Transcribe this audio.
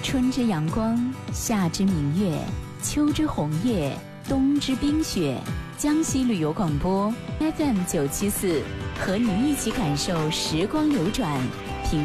春之阳光，夏之明月，秋之红叶，冬之冰雪。江西旅游广播 FM 974，和您一起感受时光流转。